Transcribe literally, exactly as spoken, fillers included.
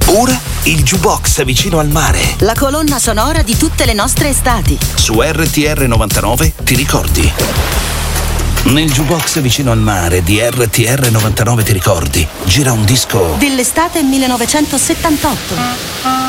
Ora il jukebox vicino al mare. La colonna sonora di tutte le nostre estati. Su R T R novantanove ti ricordi? Nel jukebox vicino al mare di R T R novantanove ti ricordi? Gira un disco dell'estate millenovecentosettantotto.